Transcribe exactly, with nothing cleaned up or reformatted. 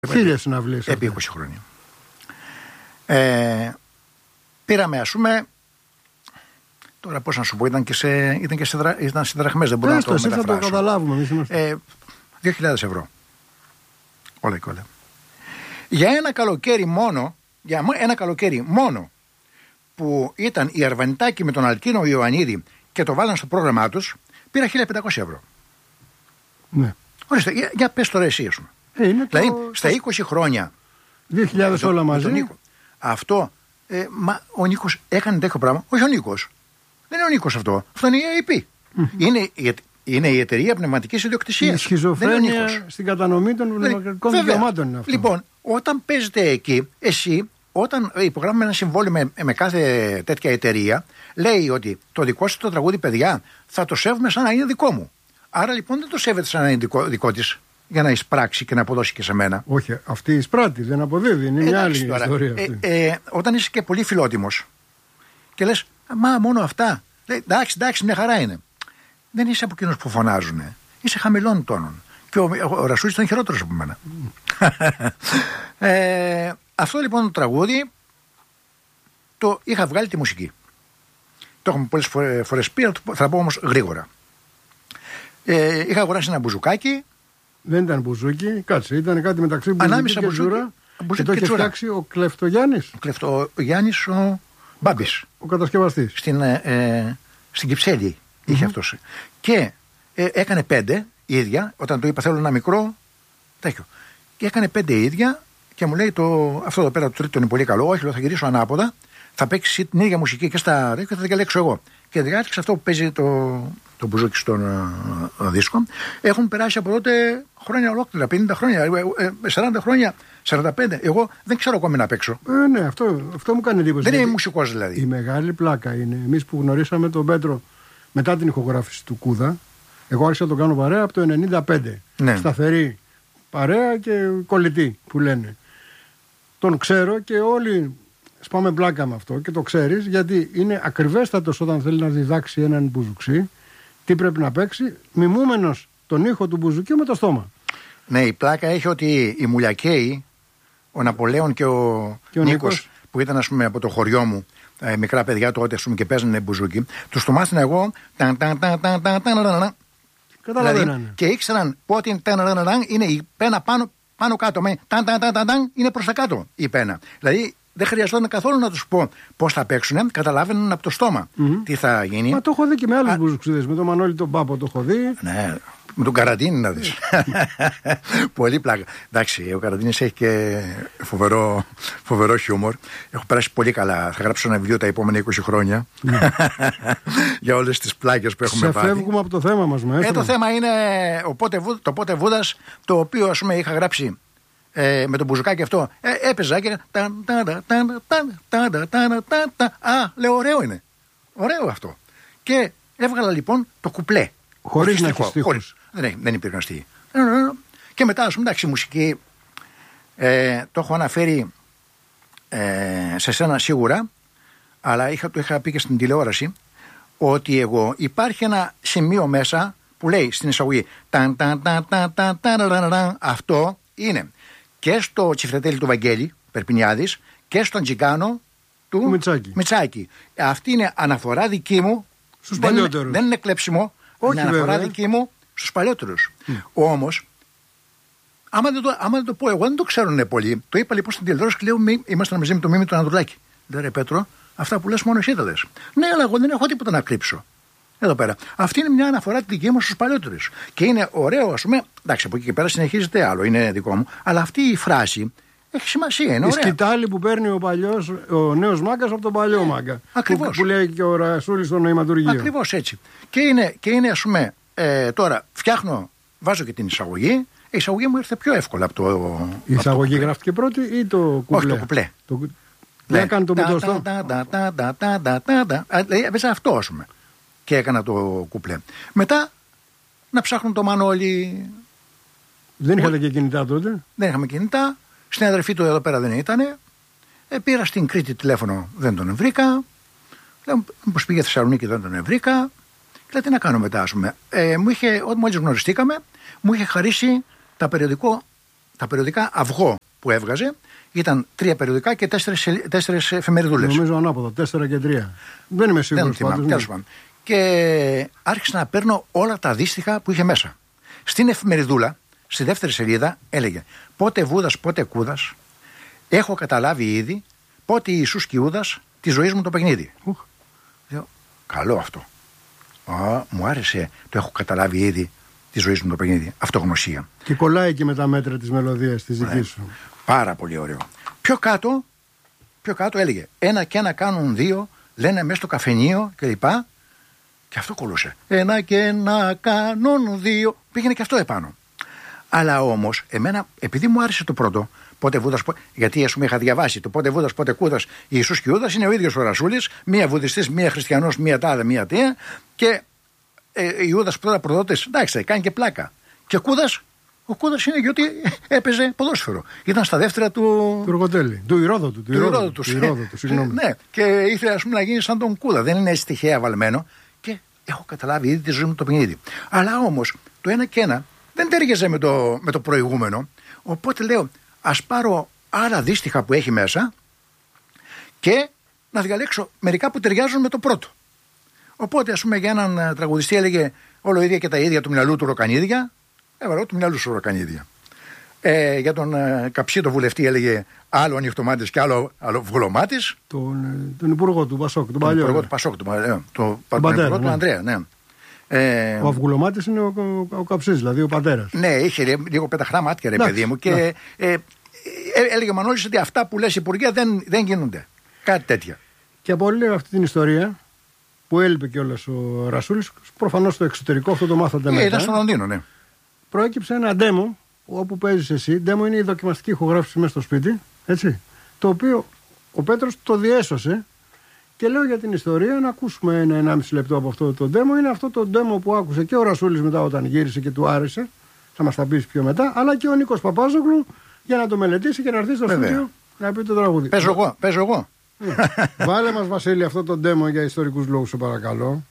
Χίλιες συναυλίες. Επί είκοσι χρόνια. Ε, πήραμε, ας πούμε. Τώρα πώς να σου πω, ήταν και σε, ήταν και σε, δρα, ήταν σε δραχμές, δεν μπορώ να το μεταφράσω. Θα το καταλάβουμε. Ε, δύο χιλιάδες ευρώ. Όλα και όλα. Για ένα καλοκαίρι μόνο, για ένα καλοκαίρι μόνο, που ήταν η Αρβανιτάκη με τον Αλκίνο Ιωαννίδη και το βάλαν στο πρόγραμμά τους, πήρα χίλια πεντακόσια ευρώ. Ναι. Ορίστε, για, για πες τώρα εσύ, ας πούμε. Ε, είναι δηλαδή, το... στα είκοσι χρόνια. δύο χιλιάδες όλα μαζί. Νίκο, αυτό, ε, μα ο Νίκος έκανε τέτοιο πράγμα. Όχι ο Νίκος. Δεν είναι ο Νίκος αυτό. Αυτό είναι η έι πι. Mm-hmm. Είναι, είναι η εταιρεία πνευματικής ιδιοκτησίας. Η σχιζοφρένεια στην κατανομή των πνευματικών δικαιωμάτων είναι αυτό. Λοιπόν, όταν παίζετε εκεί, εσύ, όταν υπογράφουμε ένα συμβόλαιο με, με κάθε τέτοια εταιρεία, λέει ότι το δικό σου το τραγούδι, παιδιά, θα το σέβουμε σαν να είναι δικό μου. Άρα λοιπόν δεν το σέβεται σαν να είναι δικό, δικό της, για να εισπράξει και να αποδώσει και σε μένα. Όχι, αυτή εισπράττει, δεν αποδίδει. Είναι μια άλλη τώρα, ιστορία αυτή. Ε, ε, όταν είσαι και πολύ φιλότιμος και λες, μα μόνο αυτά. Λέει, εντάξει, εντάξει, μια χαρά είναι. Δεν είσαι από εκείνους που φωνάζουν. Είσαι χαμηλών τόνων. Και ο, ο, ο Ρασούλης ήταν χειρότερος από μένα. Mm. ε, αυτό λοιπόν το τραγούδι το είχα βγάλει τη μουσική. Το έχουμε πολλές φορές πει, θα το πω όμως γρήγορα. Ε, είχα αγοράσει ένα μπουζουκάκι. Δεν ήταν μπουζούκι, κάτσε, ήταν κάτι μεταξύ μπουζούκι και τσούρα. Και το είχε φτιάξει ο Κλεφτογιάννης. Ο Κλεφτογιάννης, ο Μπάμπης. Ο κατασκευαστής. Στην, ε, στην Κυψέλη είχε mm-hmm. αυτός. Και ε, έκανε πέντε ίδια, όταν του είπα θέλω ένα μικρό, τέτοιο. Και έκανε πέντε ίδια και μου λέει το, αυτό εδώ πέρα το τρίτο είναι πολύ καλό. Όχι, λέω, θα γυρίσω ανάποδα, θα παίξει την ίδια μουσική και στα και θα τα διαλέξω εγώ. Και διάλεξα αυτό που παίζει το, το μπουζούκι στον uh, δίσκο. Έχουν περάσει από τότε χρόνια ολόκληρα, πενήντα χρόνια, σαράντα χρόνια, σαράντα πέντε. Εγώ δεν ξέρω ακόμη να παίξω. Ε, ναι, αυτό, αυτό μου κάνει εντύπωση. Δεν είμαι μουσικός δηλαδή. Η μεγάλη πλάκα είναι εμείς που γνωρίσαμε τον Πέτρο μετά την ηχογράφηση του Κούδα. Εγώ άρχισα να τον κάνω παρέα από το ενενήντα πέντε. Ναι. Σταθερή παρέα και κολλητή που λένε. Τον ξέρω και όλοι σπάμε πλάκα με αυτό και το ξέρεις, γιατί είναι ακριβέστατος όταν θέλει να διδάξει έναν μπουζουξί τι πρέπει να παίξει, μιμούμενος τον ήχο του μπουζουκιού με το στόμα. Ναι, η πλάκα έχει ότι οι Μουλιακαίοι, ο Ναπολέων και ο, και ο Νίκος, Νίκος, που ήταν ας πούμε από το χωριό μου, ε, μικρά παιδιά τότε ας πούμε, και παίζανε μπουζούκι, τους το μάθαινα εγώ. Καταλαβαίνανε. Και ήξεραν πότε είναι η πένα πάνω, πάνω κάτω. Είναι προς τα κάτω η πένα. Δηλαδή δεν χρειαζόταν καθόλου να τους πω πώς θα παίξουν, καταλάβαιναν από το στόμα mm-hmm. τι θα γίνει. Μα το έχω δει και με άλλους μπουζουξίδες. Με τον Μανώλη τον Πάπο το έχω δει. Ναι, με τον Καραντίνη να δεις. Πολύ πλάκα. Εντάξει, ο Καραντίνης έχει και φοβερό, φοβερό χιούμορ. Έχω περάσει πολύ καλά. Θα γράψω ένα βιβλίο τα επόμενα είκοσι χρόνια για όλες τις πλάκες που έχουμε πάρει. Σε φεύγουμε από το θέμα μας. Ε, το θέμα είναι το πότε Βούδας, το οποίο ας πούμε είχα γράψει. Ε, με τον μπουζουκάκι αυτό ε, έπαιζα και α, λέω ωραίο είναι, ωραίο αυτό, και έβγαλα λοιπόν το κουπλέ χωρίς να έχει στίχους. δεν, δεν υπήρχαν στίχοι και μετά ας πούμε εντάξει μουσική ε, το έχω αναφέρει ε, σε σένα σίγουρα, αλλά είχα, το είχα πει και στην τηλεόραση ότι εγώ υπάρχει ένα σημείο μέσα που λέει στην εισαγωγή αυτό είναι και στο τσιφτετέλι του Βαγγέλη Περπινιάδης και στον Τζικάνο του Μητσάκη. Μητσάκη. Αυτή είναι αναφορά δική μου στους δεν παλιότερους. Είναι, δεν είναι κλέψιμο. Όχι, είναι αναφορά βέβαια. δική μου στους παλιότερους. Mm. Όμως, άμα δεν, το, άμα δεν το πω εγώ, δεν το ξέρουν πολύ. Το είπα λοιπόν στην τηλεόραση και λέω: ήμασταν μαζί με το Μίμη τον Ανδρουλάκη. Λέει ρε Πέτρο, αυτά που λες μόνο εσύ τα δες. Ναι, αλλά εγώ δεν έχω τίποτα να κρύψω. Εδώ πέρα. Αυτή είναι μια αναφορά τη δική μου στους παλιότερους. Και είναι ωραίο, ας πούμε. Εντάξει, από εκεί και πέρα συνεχίζεται άλλο, είναι δικό μου. Αλλά αυτή η φράση έχει σημασία. Είναι η σκητάλη που παίρνει ο, παλιός, ο νέος μάγκας από τον παλιό μάγκα. Ακριβώς. Που, που λέει και ο Ρασούλης στο νοηματουργείο. Ακριβώς έτσι. Και είναι, και είναι ας πούμε, ε, τώρα φτιάχνω, βάζω και την εισαγωγή. Η εισαγωγή μου ήρθε πιο εύκολα από το. Η εισαγωγή γράφτηκε πρώτη ή το κουπλέ? Όχι, το κουπλέ. Το... Ναι. Δεν έκανε το μετωστό. Δηλαδή έπαιζε αυτό, ας πούμε. Και έκανα το κουπλέ. Μετά να ψάχνουν το Μανώλη. Δεν είχατε και κινητά τότε? Δεν είχαμε κινητά. Στην αδερφή του εδώ πέρα δεν ήταν. Ε, πήρα στην Κρήτη τηλέφωνο, δεν τον βρήκα. Λέω, μήπως πήγε Θεσσαλονίκη, δεν τον βρήκα. Και λέω, τι να κάνω μετά, ας πούμε. Ε, μου είχε, όταν μόλις γνωριστήκαμε, μου είχε χαρίσει τα περιοδικό τα περιοδικά Αυγό που έβγαζε ήταν τρία περιοδικά και τέσσερις εφημεριδούλες. Νομίζω ανάποδα, τέσσερα και τρία. Δεν είμαι σίγουρος. Δεν θυμάμαι, τέλος πάντων. Και άρχισα να παίρνω όλα τα αντίστοιχα που είχε μέσα. Στην εφημεριδούλα, στη δεύτερη σελίδα, έλεγε πότε Βούδας, πότε Κούδας. Έχω καταλάβει ήδη πότε Ιησούς και Ιούδας τη ζωή μου το παιχνίδι. Ουχ. Λέω, καλό αυτό. Α, μου άρεσε, το έχω καταλάβει ήδη τη ζωή μου το παιχνίδι. Αυτογνωσία. Και κολλάει και με τα μέτρα της μελωδίας της δικής σου. Πάρα πολύ ωραίο. Πιο κάτω, πιο κάτω έλεγε ένα και ένα κάνουν δύο, λένε μέσα στο καφενείο κλπ. Και αυτό κολούσε. Ένα και ένα κάνουν δύο. Πήγαινε και αυτό επάνω. Αλλά όμως, εμένα, επειδή μου άρεσε το πρώτο, πότε Βούδας, πότε... γιατί ας πούμε είχα διαβάσει το πότε Βούδας, πότε Κούδας, Ιησούς και Ιούδας, είναι ο ίδιος ο Ρασούλης, μία βουδιστής, μία χριστιανός, μία τάδε, μία τέα. Και ε, Ιούδας τώρα προδότης, εντάξει, κάνει και πλάκα. Και Κούδας, ο Κούδας είναι γιατί έπαιζε ποδόσφαιρο. Ήταν στα δεύτερα του. Του Εργοτέλη. Του Ηρόδοτου. Του Ηρόδοτου, συγγνώμη. Ναι, και ήθελε ας πούμε, να γίνει σαν τον Κούδα. Δεν είναι έτσι τυχαία βαλμένο. Και έχω καταλάβει ήδη τη ζωή μου το παιχνίδι. Αλλά όμως το ένα και ένα δεν τέριαζε με το, με το προηγούμενο. Οπότε λέω, ας πάρω άλλα αντίστοιχα που έχει μέσα και να διαλέξω μερικά που ταιριάζουν με το πρώτο. Οπότε, ας πούμε, για έναν τραγουδιστή έλεγε όλο ίδια και τα ίδια του μυαλού του ροκανίδια. Έβαλα του μυαλού σου ροκανίδια. Ε, για τον ε, Καψί, το βουλευτή, έλεγε άλλο ανοιχτομάτης και άλλο, άλλο βγολομάτης. Τον, τον υπουργό του Πασόκ, τον, τον παλιό. Υπουργό του Πασόκ, τον, παλιό, το, τον πατέρα, υπουργό ναι. του Ανδρέα, ναι. Ε, ο Αυγουλομάτης είναι ο, ο, ο Καψής, δηλαδή ο πατέρας. Ναι, είχε λίγο πεταχρά μάτια, ρε παιδί μου. Και ε, ε, ε, έλεγε ο Μανώλης ότι αυτά που λες υπουργεία δεν, δεν γίνονται. Κάτι τέτοια. Και από όλη αυτή την ιστορία που έλειπε κιόλας ο Ρασούλης, προφανώς στο εξωτερικό, αυτό το μάθατε ε, μετά. Ήταν στο Λονδίνο, ναι. Προέκυψε ένα demo όπου παίζεις εσύ. Demo είναι η δοκιμαστική ηχογράφηση μέσα στο σπίτι, έτσι. Το οποίο ο Πέτρος το διέσωσε. Και λέω για την ιστορία να ακούσουμε ένα ενάμιση λεπτό από αυτό το demo. Είναι αυτό το demo που άκουσε και ο Ρασούλης μετά όταν γύρισε και του άρεσε. Θα μας τα πεις πιο μετά. Αλλά και ο Νίκος Παπάζογλου για να το μελετήσει και να έρθει στο στούντιο να πει το τραγούδι. Παίζω εγώ, παίζω εγώ. Βάλε μας, Βασίλη, αυτό το demo για ιστορικούς λόγους, σε παρακαλώ.